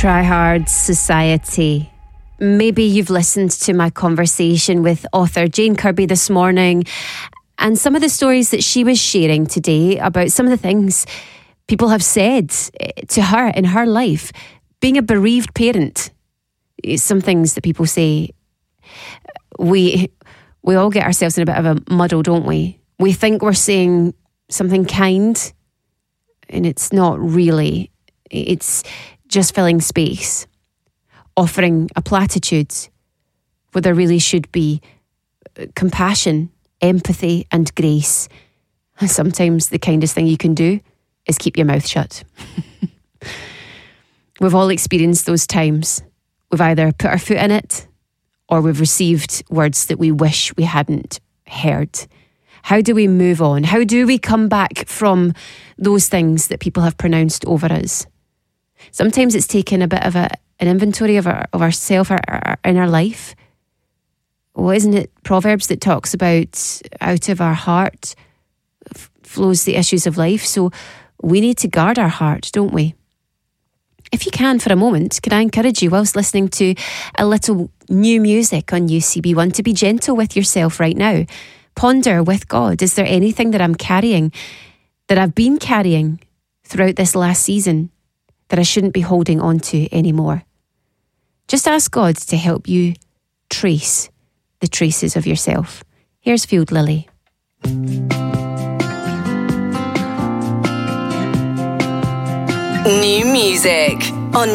Try Hard Society. Maybe you've listened to my conversation with author Jane Kirby this morning and some of the stories that she was sharing today about some of the things people have said to her in her life. Being a bereaved parent, some things that people say, we all get ourselves in a bit of a muddle, don't we? We think we're saying something kind and it's not really. It's just filling space, offering a platitude where there really should be compassion, empathy and grace. And sometimes the kindest thing you can do is keep your mouth shut. We've all experienced those times. We've either put our foot in it or we've received words that we wish we hadn't heard. How do we move on? How do we come back from those things that people have pronounced over us? Sometimes it's taking a bit of an inventory of ourselves in our life. Well, isn't it Proverbs that talks about out of our heart flows the issues of life? So we need to guard our heart, don't we? If you can, for a moment, could I encourage you, whilst listening to a little new music on UCB1, to be gentle with yourself right now. Ponder with God, is there anything that I'm carrying, that I've been carrying throughout this last season, that I shouldn't be holding on to anymore? Just ask God to help you trace the traces of yourself. Here's Field Lily. New music.